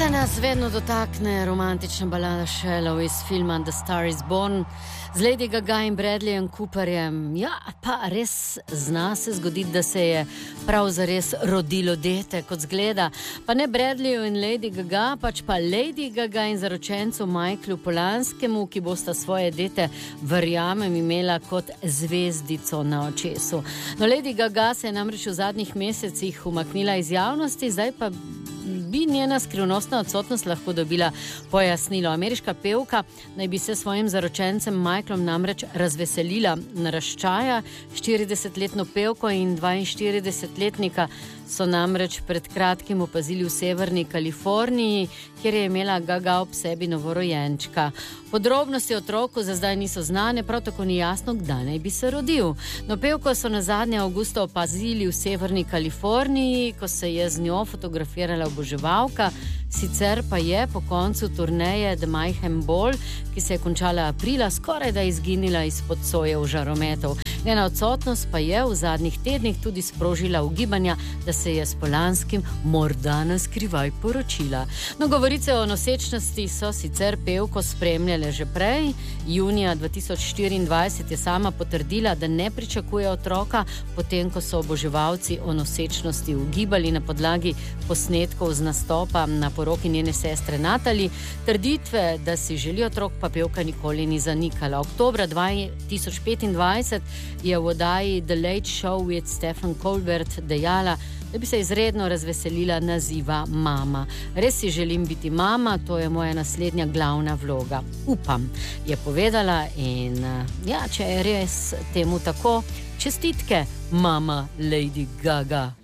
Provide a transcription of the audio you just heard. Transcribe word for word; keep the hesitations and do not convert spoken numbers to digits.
nas vedno dotakne romantična balada Shallow iz filma The Star is Born z Lady Gaga in Bradleyjem Cooperjem. Ja, pa res zna se zgoditi, da se je prav zares rodilo dete, kot zgleda. Pa ne Bradleyju in Lady Gaga, pač pa Lady Gaga in zaročencu Michaelu Polanskemu, ki bosta svoje dete, verjamem, imela kot zvezdico na očesu. No, Lady Gaga se je namreč v zadnjih mesecih umaknila iz javnosti, zdaj pa bi njena skrivnostna odsotnost lahko dobila pojasnilo. Ameriška pevka naj bi se svojim zaročencem Michaelom namreč razveselila naraščaja. štiridesetletno pevko in dvainštiridesetletnika so namreč pred kratkim opazili v severni Kaliforniji, kjer je imela Gaga ob sebi novorojenčka. Podrobnosti otroku za zdaj niso znane, prav tako ni jasno, kdaj naj bi se rodil. No, pevko so nazadnje avgusta opazili v severni Kaliforniji, ko se je z njo fotografirala oboževalka. Sicer pa je po koncu turneje The Mayhem Ball, ki se je končala aprila, skoraj da izginila izpod sojev žarometov. Njena odsotnost pa je v zadnjih tednih tudi sprožila ugibanja, da se je s Polanskim morda na skrivaj poročila. No, govorice o nosečnosti so sicer pevko spremljale že prej. Junija dva tisoč štiriindvajset je sama potrdila, da ne pričakuje otroka, potem ko so oboževalci o nosečnosti ugibali na podlagi posnetkov z nastopa na poroki njene sestre Natalie. Trditve, da si želi otrok, pa pevka nikoli ni zanikala. Oktobra dva tisoč petindvajset je v oddaji The Late Show with Stephen Colbert dejala, da bi se izredno razveselila naziva mama. Res si želim biti mama, to je moja naslednja glavna vloga. Upam, je povedala in ja, če je res temu tako, čestitke, mama Lady Gaga.